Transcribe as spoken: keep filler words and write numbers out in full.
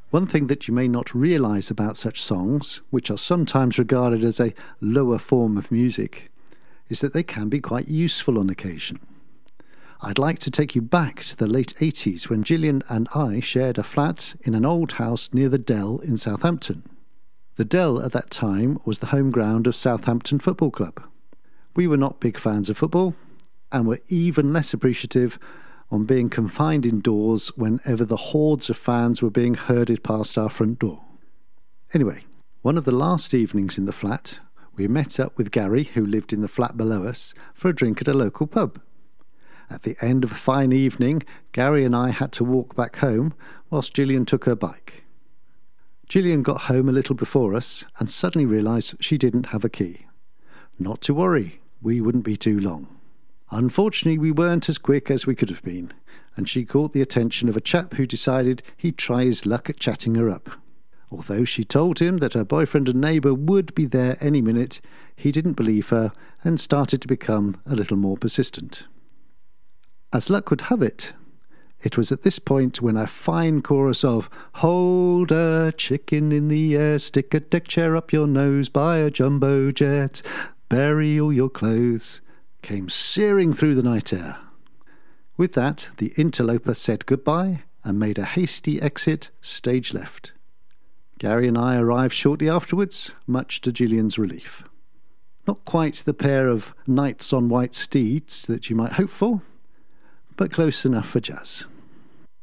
One thing that you may not realise about such songs, which are sometimes regarded as a lower form of music, is that they can be quite useful on occasion. I'd like to take you back to the late eighties when Gillian and I shared a flat in an old house near the Dell in Southampton. The Dell at that time was the home ground of Southampton Football Club. We were not big fans of football and were even less appreciative on being confined indoors whenever the hordes of fans were being herded past our front door. Anyway, one of the last evenings in the flat, we met up with Gary, who lived in the flat below us, for a drink at a local pub. At the end of a fine evening, Gary and I had to walk back home whilst Gillian took her bike. Gillian got home a little before us and suddenly realised she didn't have a key. Not to worry, we wouldn't be too long. Unfortunately, we weren't as quick as we could have been, and she caught the attention of a chap who decided he'd try his luck at chatting her up. Although she told him that her boyfriend and neighbour would be there any minute, he didn't believe her and started to become a little more persistent. As luck would have it, it was at this point when a fine chorus of "Hold a chicken in the air, stick a deck chair up your nose, buy a jumbo jet, bury all your clothes" came searing through the night air. With that, the interloper said goodbye and made a hasty exit, stage left. Gary and I arrived shortly afterwards, much to Gillian's relief. Not quite the pair of knights on white steeds that you might hope for, but close enough for jazz.